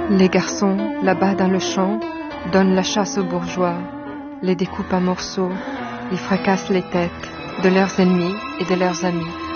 Les garçons, là-bas dans le champ, donnent la chasse aux bourgeois, les découpent en morceaux, ils fracassent les têtes de leurs ennemis et de leurs amis.